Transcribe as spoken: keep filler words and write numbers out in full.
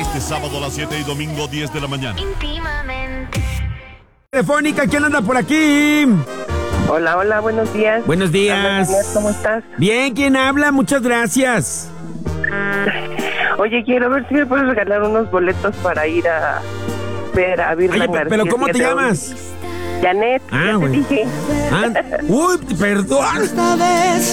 Este sábado a las siete y domingo diez de la mañana. Íntimamente. Telefónica, ¿quién anda por aquí? Hola, hola, buenos días. Buenos días. Hola, ¿cómo estás? Bien, ¿quién habla? Muchas gracias. Oye, quiero ver si me puedes regalar unos boletos para ir a ver a Virla Oye, García. pero ¿cómo te de hoy. llamas? Janet, Ah, ya te bueno. dije. Ah, uy, perdón.